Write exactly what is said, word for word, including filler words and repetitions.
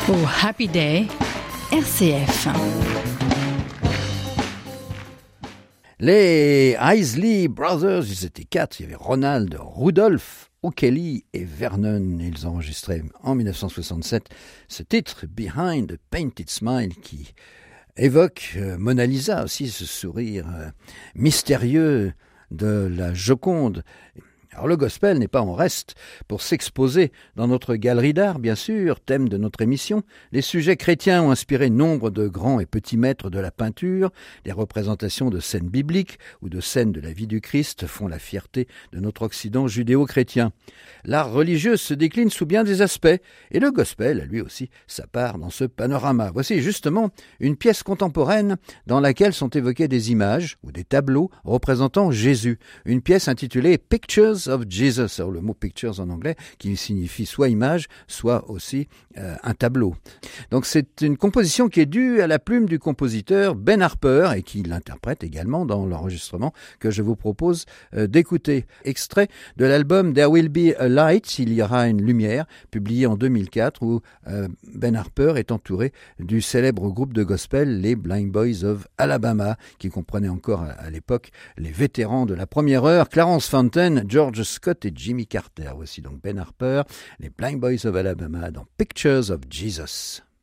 Oh, Happy Day, R C F. Les Isley Brothers, ils étaient quatre. Il y avait Ronald, Rudolph, O'Kelly et Vernon. Ils enregistraient en dix-neuf cent soixante-sept ce titre, Behind a Painted Smile, qui évoque euh, Mona Lisa aussi, ce sourire euh, mystérieux de la Joconde. Alors le gospel n'est pas en reste pour s'exposer dans notre galerie d'art, bien sûr, thème de notre émission. Les sujets chrétiens ont inspiré nombre de grands et petits maîtres de la peinture. Les représentations de scènes bibliques ou de scènes de la vie du Christ font la fierté de notre Occident judéo-chrétien. L'art religieux se décline sous bien des aspects, et le gospel a lui aussi sa part dans ce panorama. Voici justement une pièce contemporaine dans laquelle sont évoquées des images ou des tableaux représentant Jésus. Une pièce intitulée « Pictures of Jesus », alors le mot « pictures » en anglais, qui signifie soit image, soit aussi euh, un tableau. Donc c'est une composition qui est due à la plume du compositeur Ben Harper et qui l'interprète également dans l'enregistrement que je vous propose euh, d'écouter. Extrait de l'album « There Will Be a Light », il y aura une lumière, publié en deux mille quatre, où euh, Ben Harper est entouré du célèbre groupe de gospel, les Blind Boys of Alabama, qui comprenait encore à, à l'époque les vétérans de la première heure, Clarence Fountain, George Scott et Jimmy Carter. Voici donc Ben Harper, les Blind Boys of Alabama dans Pictures of Jesus.